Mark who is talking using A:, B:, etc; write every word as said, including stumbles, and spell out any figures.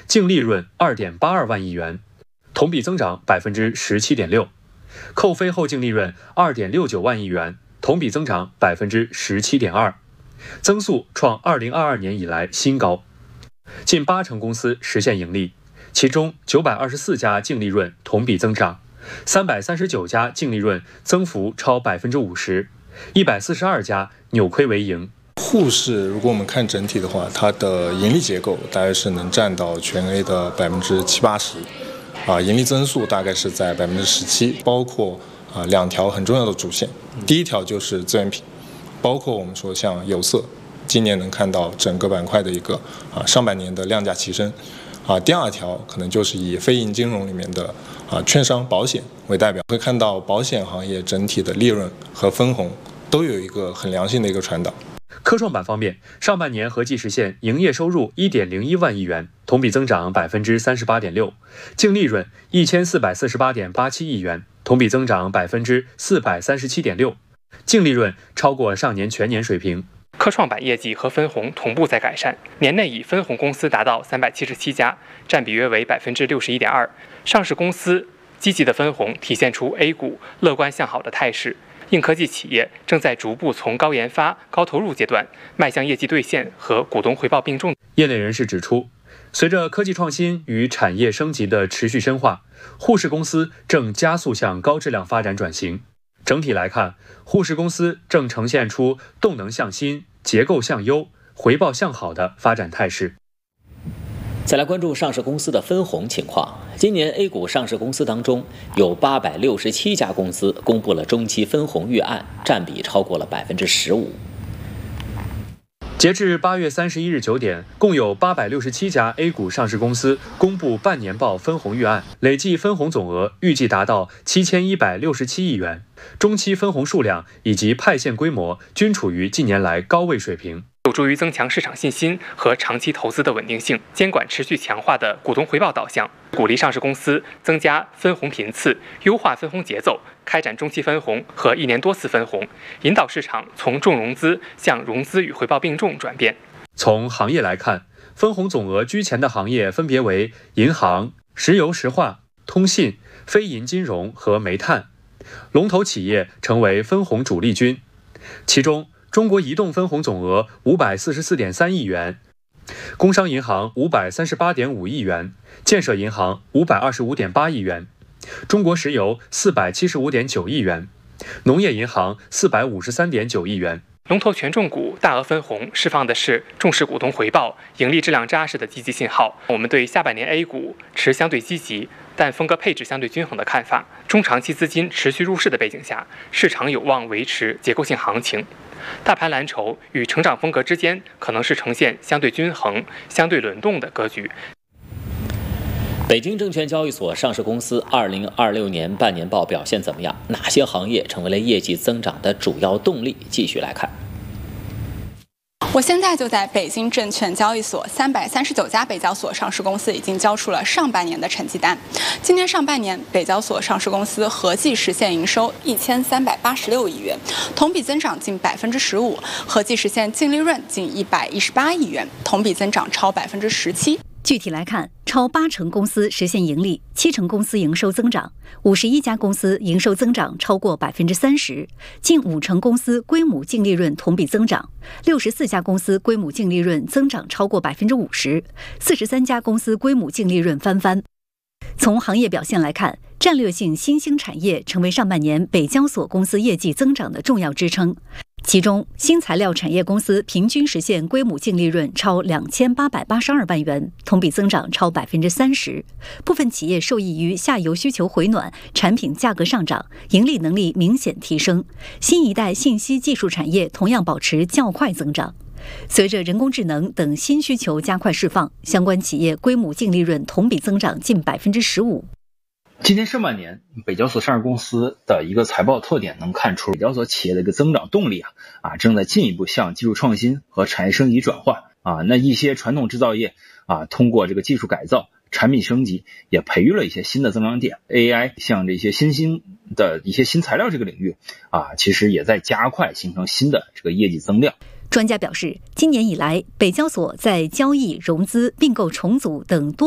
A: 净利润 二点八二万亿元，同比增长 百分之十七点六， 扣非后净利润 二点六九万亿元，同比增长 百分之十七点二， 增速创二零二二年以来新高。近八成公司实现盈利，其中九百二十四家净利润同比增长，三百三十九家净利润增幅超 百分之五十， 一百四十二家扭亏为盈。
B: 沪市如果我们看整体的话，它的盈利结构大概是能占到全 A 的 百分之七八十， 啊，盈利增速大概是在 百分之十七， 包括啊两条很重要的主线。第一条就是资源品，包括我们说像有色，今年能看到整个板块的一个啊上半年的量价齐升。啊，第二条可能就是以非银金融里面的啊券商、保险为代表，会看到保险行业整体的利润和分红都有一个很良性的一个传导。
A: 科创板方面，上半年合计实现营业收入 一点零一万亿元，同比增长 百分之三十八点六， 净利润 一千四百四十八点八七亿元，同比增长 百分之四百三十七点六， 净利润超过上年全年水平。
C: 科创板业绩和分红同步在改善，年内以分红公司达到三百七十七家，占比约为 百分之六十一点二。 上市公司积极的分红体现出 A 股乐观向好的态势，硬科技企业正在逐步从高研发、高投入阶段迈向业绩兑现和股东回报并重。
A: 业内人士指出，随着科技创新与产业升级的持续深化，沪市公司正加速向高质量发展转型。整体来看，沪市公司正呈现出动能向新、结构向优、回报向好的发展态势。
D: 再来关注上市公司的分红情况。今年 A 股上市公司当中，有八百六十七家公司公布了中期分红预案，占比超过了 百分之十五。
A: 截至八月三十一日九点，共有八百六十七家 A 股上市公司公布半年报分红预案，累计分红总额预计达到七千一百六十七亿元，中期分红数量以及派现规模均处于近年来高位水平，
C: 有助于增强市场信心和长期投资的稳定性。监管持续强化的股东回报导向，鼓励上市公司增加分红频次，优化分红节奏，开展中期分红和一年多次分红，引导市场从重融资向融资与回报并重转变。
A: 从行业来看，分红总额居前的行业分别为银行、石油石化、通信、非银金融和煤炭，龙头企业成为分红主力军。其中，中国移动分红总额 五百四十四点三亿元，工商银行 五百三十八点五亿元，建设银行 五百二十五点八亿元，中国石油 四百七十五点九亿元，农业银行 四百五十三点九亿元。
C: 龙头权重股大额分红释放的是重视股东回报、盈利质量扎实的积极信号。我们对下半年 A 股持相对积极，但风格配置相对均衡的看法。中长期资金持续入市的背景下，市场有望维持结构性行情。大盘蓝筹与成长风格之间可能是呈现相对均衡、相对轮动的格局。
D: 北京证券交易所上市公司二零二六年半年报表现怎么样？哪些行业成为了业绩增长的主要动力？继续来看。
E: 我现在就在北京证券交易所，三百三十九家北交所上市公司已经交出了上半年的成绩单。今年上半年，北交所上市公司合计实现营收一千三百八十六亿元，同比增长近百分之十五，合计实现净利润近一百一十八亿元，同比增长超百分之十七。
F: 具体来看，超八成公司实现盈利，七成公司营收增长，五十一家公司营收增长超过百分之三十，近五成公司规模净利润同比增长，六十四家公司规模净利润增长超过百分之五十，四十三家公司规模净利润翻番。从行业表现来看，战略性新兴产业成为上半年北交所公司业绩增长的重要支撑。其中，新材料产业公司平均实现规模净利润超两千八百八十二万元，同比增长超百分之三十。部分企业受益于下游需求回暖，产品价格上涨，盈利能力明显提升。新一代信息技术产业同样保持较快增长。随着人工智能等新需求加快释放，相关企业规模净利润同比增长近百分之十五。
G: 今年上半年，北交所上市公司的一个财报特点能看出，北交所企业的一个增长动力啊啊正在进一步向技术创新和产业升级转换啊。那一些传统制造业啊，通过这个技术改造、产品升级，也培育了一些新的增长点。A I 像这些新兴的一些新材料这个领域啊，其实也在加快形成新的这个业绩增量。
F: 专家表示，今年以来，北交所在交易、融资、并购重组等多